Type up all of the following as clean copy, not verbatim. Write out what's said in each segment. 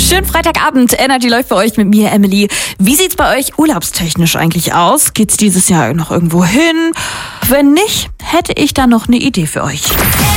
Schönen Freitagabend. Energy läuft bei euch mit mir, Emily. Wie sieht's bei euch urlaubstechnisch eigentlich aus? Geht's dieses Jahr noch irgendwo hin? Wenn nicht, hätte ich da noch eine Idee für euch.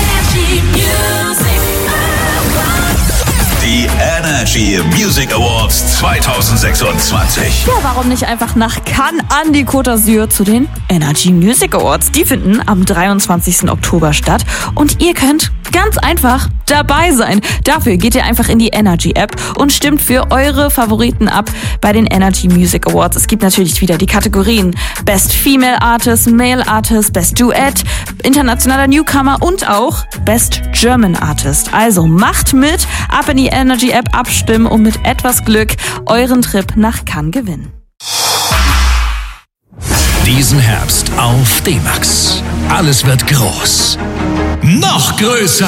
Die Energy Music Awards 2026. Ja, warum nicht einfach nach Cannes an die Côte d'Azur zu den Energy Music Awards? Die finden am 23. Oktober statt und ihr könnt ganz einfach dabei sein. Dafür geht ihr einfach in die Energy App und stimmt für eure Favoriten ab bei den Energy Music Awards. Es gibt natürlich wieder die Kategorien Best Female Artist, Male Artist, Best Duett, internationaler Newcomer und auch Best German Artist. Also macht mit, ab in die Energy App abstimmen und mit etwas Glück euren Trip nach Cannes gewinnen. Diesen Herbst auf D-Max. Alles wird groß. Noch größer.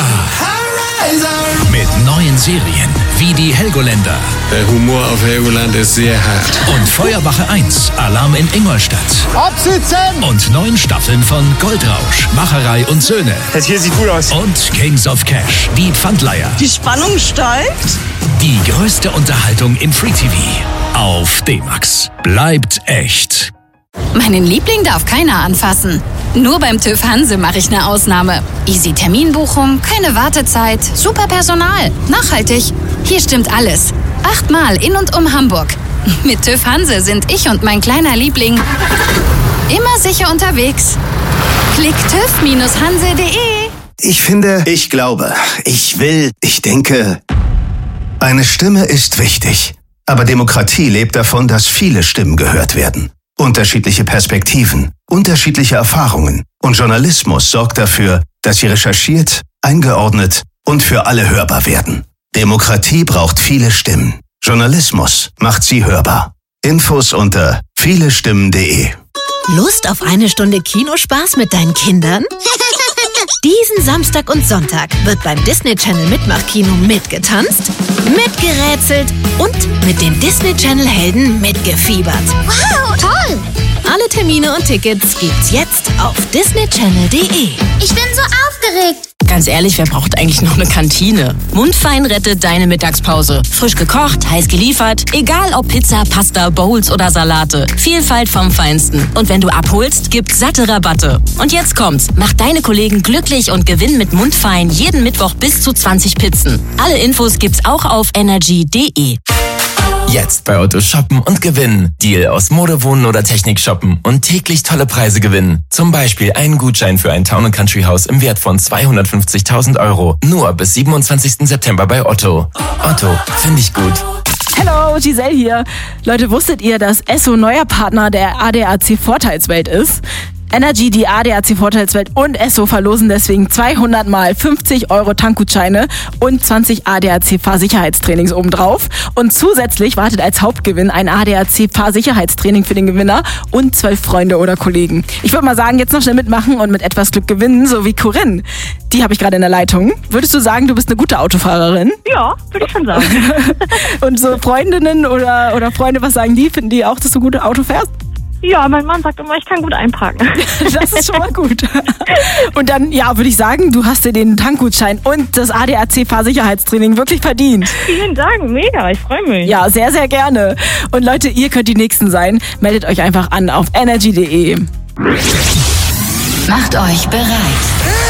Mit neuen Serien wie die Helgoländer. Der Humor auf Helgoland ist sehr hart. Und Feuerwache 1, Alarm in Ingolstadt. Absitzen! Und 9 Staffeln von Goldrausch, Macherei und Söhne. Das hier sieht gut aus. Und Kings of Cash, die Pfandleiher. Die Spannung steigt. Die größte Unterhaltung im Free TV. Auf D-Max. Bleibt echt. Meinen Liebling darf keiner anfassen. Nur beim TÜV Hanse mache ich eine Ausnahme. Easy Terminbuchung, keine Wartezeit, super Personal, nachhaltig. Hier stimmt alles. 8-mal in und um Hamburg. Mit TÜV Hanse sind ich und mein kleiner Liebling immer sicher unterwegs. Klick TÜV-Hanse.de. Ich finde, ich glaube, ich will, ich denke, eine Stimme ist wichtig. Aber Demokratie lebt davon, dass viele Stimmen gehört werden. Unterschiedliche Perspektiven, unterschiedliche Erfahrungen. Und Journalismus sorgt dafür, dass sie recherchiert, eingeordnet und für alle hörbar werden. Demokratie braucht viele Stimmen. Journalismus macht sie hörbar. Infos unter vielestimmen.de. Lust auf eine Stunde Kinospaß mit deinen Kindern? Diesen Samstag und Sonntag wird beim Disney Channel Mitmachkino mitgetanzt, mitgerätselt und mit den Disney Channel Helden mitgefiebert. Wow, toll! Alle Termine und Tickets gibt's jetzt auf disneychannel.de. Ich bin so aufgeregt. Ganz ehrlich, wer braucht eigentlich noch eine Kantine? Mundfein rettet deine Mittagspause. Frisch gekocht, heiß geliefert. Egal ob Pizza, Pasta, Bowls oder Salate. Vielfalt vom Feinsten. Und wenn du abholst, gibt's satte Rabatte. Und jetzt kommt's. Mach deine Kollegen glücklich und gewinn mit Mundfein jeden Mittwoch bis zu 20 Pizzen. Alle Infos gibt's auch auf energy.de. Jetzt bei Otto shoppen und gewinnen. Deal aus Mode, Wohnen oder Technik shoppen und täglich tolle Preise gewinnen. Zum Beispiel einen Gutschein für ein Town & Country Haus im Wert von 250.000 €. Nur bis 27. September bei Otto. Otto, finde ich gut. Hallo, Giselle hier. Leute, wusstet ihr, dass Esso neuer Partner der ADAC Vorteilswelt ist? Energy, die ADAC Vorteilswelt und Esso verlosen deswegen 200 mal 50 € Tankgutscheine und 20 ADAC Fahrsicherheitstrainings obendrauf. Und zusätzlich wartet als Hauptgewinn ein ADAC Fahrsicherheitstraining für den Gewinner und 12 Freunde oder Kollegen. Ich würde mal sagen, jetzt noch schnell mitmachen und mit etwas Glück gewinnen, so wie Corinne. Die habe ich gerade in der Leitung. Würdest du sagen, du bist eine gute Autofahrerin? Ja, würde ich schon sagen. Und so Freundinnen oder Freunde, was sagen die? Finden die auch, dass du gut Auto fährst? Ja, mein Mann sagt immer, ich kann gut einparken. Das ist schon mal gut. Und dann, ja, würde ich sagen, du hast dir den Tankgutschein und das ADAC Fahrsicherheitstraining wirklich verdient. Vielen Dank, mega, ich freue mich. Ja, sehr, sehr gerne. Und Leute, ihr könnt die Nächsten sein. Meldet euch einfach an auf energy.de. Macht euch bereit.